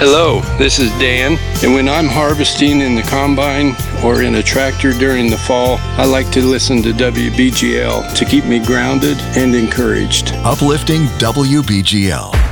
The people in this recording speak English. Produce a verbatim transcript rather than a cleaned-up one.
Hello, this is Dan, and when I'm harvesting in the combine or in a tractor during the fall, I like to listen to W B G L to keep me grounded and encouraged. Uplifting W B G L.